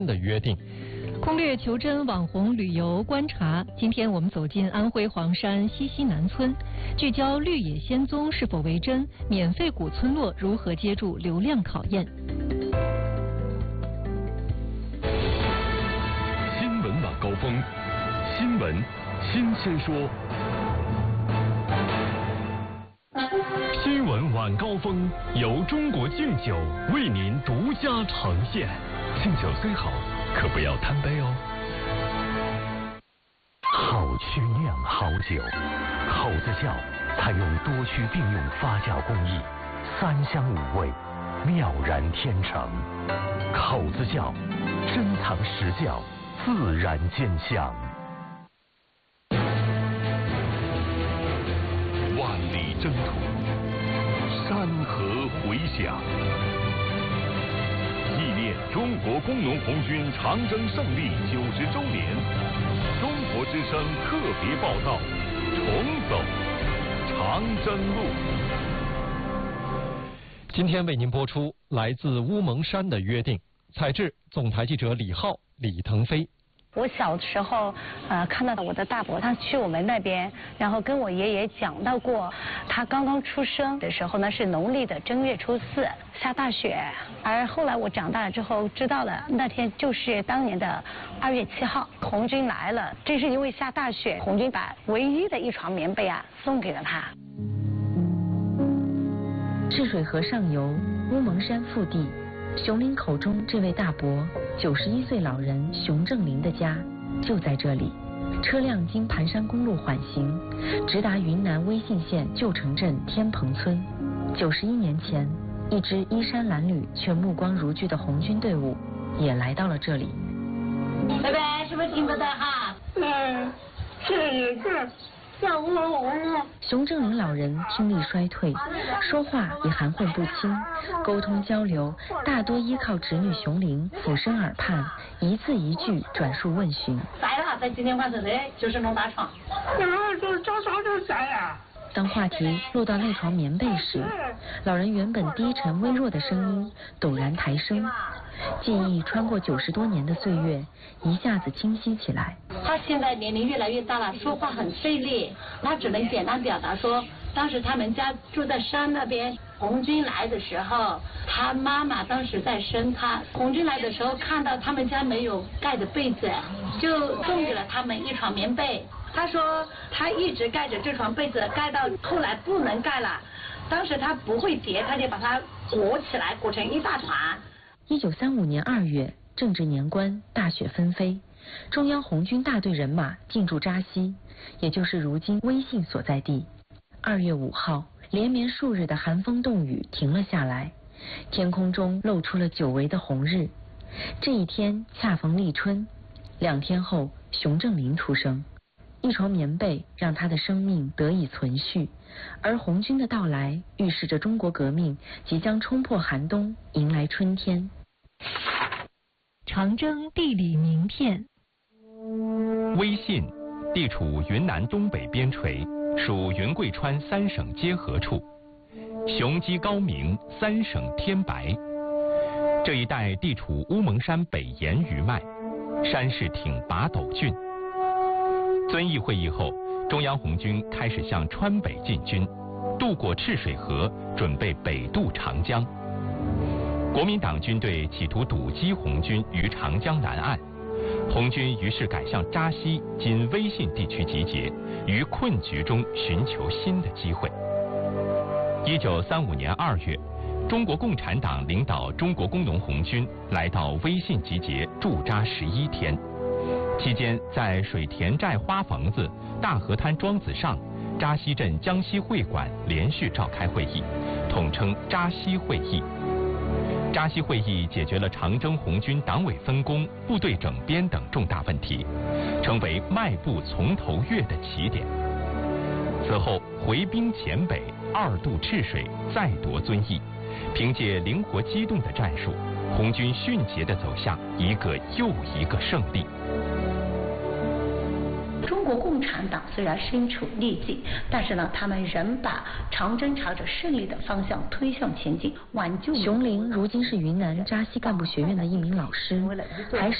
的约定。 攻略求真网红旅游观察，今天我们走进安徽黄山西溪南村，聚焦绿野仙踪是否为真，免费古村落如何接住流量考验。 新闻晚高峰，新闻新鲜说。新闻晚高峰由中国敬酒为您独家呈现。敬酒虽好，可不要贪杯哦。好曲酿好酒，口子窖采用多区并用发酵工艺，3香5味，妙然天成。口子窖珍藏实窖，自然见香。万里征途，山河回响。纪念中国工农红军长征胜利90周年，中国之声特别报道：重走长征路。 今天为您播出来自乌蒙山的约定，采制总台记者李浩、李腾飞。 我小时候，看到我的大伯，他去我们那边，然后跟我爷爷讲到过，他刚刚出生的时候呢是农历的正月初4下大雪，而后来我长大了之后知道了，那天就是当年的2月7号，红军来了，正是因为下大雪，红军把唯一的一床棉被送给了他。 赤水河上游乌蒙山腹地，熊林口中这位大伯91岁老人熊正林的家就在这里。车辆经盘山公路缓行，直达云南威信县旧城镇天棚村。91年前，一支衣衫褴褛却目光如炬的红军队伍也来到了这里。 拜拜，是不是听不到哈？是。 熊正林老人听力衰退，说话也含混不清，沟通交流大多依靠侄女熊玲俯身耳畔，一字一句转述问询。 晒了，在今天晚上就是弄大床。就是早上就晒呀。 当话题落到那床棉被时，老人原本低沉微弱的声音陡然抬升，记忆穿过90多年的岁月，一下子清晰起来。 他现在年龄越来越大了，说话很费力，他只能简单表达说，当时他们家住在山那边，红军来的时候，他妈妈当时在生他，红军来的时候看到他们家没有盖的被子，就送给了他们一床棉被。他说他一直盖着这床被子，盖到后来不能盖了，当时他不会叠，他就把它裹起来，裹成一大团。 1935年2月，正值年关，大雪纷飞，中央红军大队人马进驻扎西，也就是如今威信所在地。2月5号，连绵数日的寒风冻雨停了下来，天空中露出了久违的红日。这一天恰逢立春，2天后，熊正林出生。一床棉被让他的生命得以存续，而红军的到来预示着中国革命即将冲破寒冬，迎来春天。 长征地理名片。 威信地处云南东北边陲，属云贵川3省结合处，雄鸡高鸣，3省天白。这一带地处乌蒙山北沿余脉，山势挺拔陡峻。遵义会议后，中央红军开始向川北进军，渡过赤水河，准备北渡长江。国民党军队企图堵击红军于长江南岸，红军于是改向扎西（今威信地区）集结，于困局中寻求新的机会。1935年2月，中国共产党领导中国工农红军来到威信集结，驻扎11天。期间，在水田寨花房子、大河滩庄子上、扎西镇江西会馆连续召开会议，统称扎西会议。扎西会议解决了长征红军党委分工、部队整编等重大问题，成为迈步从头越的起点。此后回兵黔北，2渡赤水，再夺遵义。凭借灵活机动的战术，红军迅捷地走向一个又一个胜利。 中国共产党虽然身处逆境，但是呢，他们仍把长征朝着胜利的方向推向前进，挽救。 熊林如今是云南扎西干部学院的一名老师，还